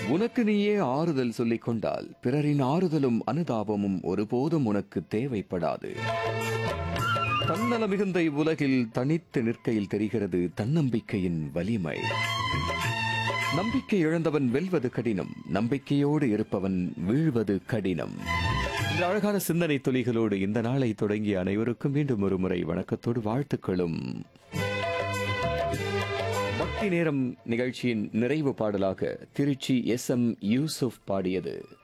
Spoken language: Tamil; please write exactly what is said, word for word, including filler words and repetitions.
உனக்கு நீயே ஆறுதல் சொல்லிக் கொண்டால் பிறரின் ஆறுதலும் அனுதாபமும் ஒருபோதும் உனக்கு தேவைப்படாது. தன்னல மிகுந்த உலகில் தனித்து நிற்கையில் தெரிகிறது தன்னம்பிக்கையின் வலிமை. நம்பிக்கை இழந்தவன் வெல்வது கடினம், நம்பிக்கையோடு இருப்பவன் வீழ்வது கடினம். இந்த அழகான சிந்தனை துளிகளோடு இந்த நாளை தொடங்கிய அனைவருக்கும் மீண்டும் ஒரு முறை வணக்கத்தோடு வாழ்த்துக்களும். பக்தி நேரம் நிகழ்ச்சியின் நிறைவு பாடலாக திருச்சி எஸ் எம் யூசுப் பாடியது